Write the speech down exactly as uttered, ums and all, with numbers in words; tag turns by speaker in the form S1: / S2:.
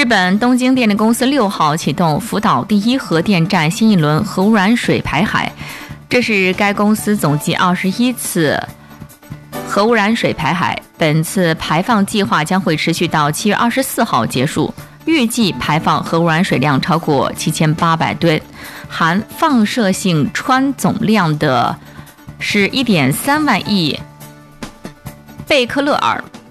S1: 日本东京电力公司六号启动福岛第一核电站新一轮核污染水排海，这是该公司总计二十一次核污染水排海。本次排放计划将会持续到七月二十四号结束，预计排放核污染水量超过七千八百吨，含放射性氚总量的是一点三万亿贝克勒尔。